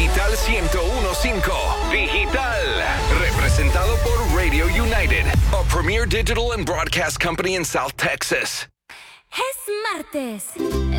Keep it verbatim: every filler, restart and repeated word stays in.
Digital ciento uno punto cinco. Digital. Representado por Radio United, a premier digital and broadcast company in South Texas. Es martes.